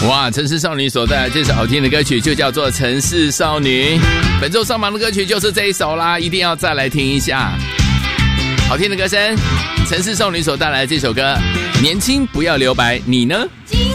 哇，城市少女所带来这首好听的歌曲就叫做《城市少女》。本周上榜的歌曲就是这一首啦，一定要再来听一下。好听的歌声，城市少女所带来这首歌，年轻不要留白，你呢？